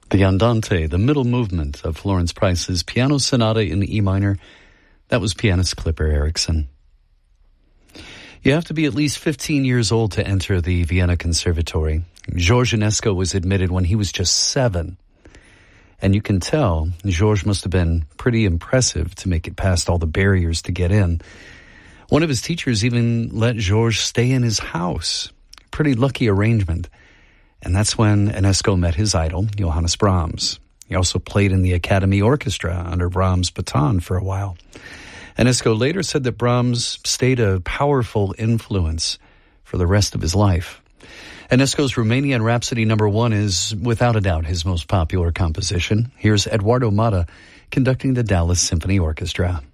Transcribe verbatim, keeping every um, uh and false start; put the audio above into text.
The Andante, the middle movement of Florence Price's Piano Sonata in E minor. That was pianist Clipper Erickson. You have to be at least fifteen years old to enter the Vienna Conservatory. Georges Enesco was admitted when he was just seven. And you can tell Georges must have been pretty impressive to make it past all the barriers to get in. One of his teachers even let Georges stay in his house. Pretty lucky arrangement. And that's when Enesco met his idol, Johannes Brahms. He also played in the Academy Orchestra under Brahms' baton for a while. Enesco later said that Brahms stayed a powerful influence for the rest of his life. Enesco's Romanian Rhapsody number one is, without a doubt, his most popular composition. Here's Eduardo Mata conducting the Dallas Symphony Orchestra.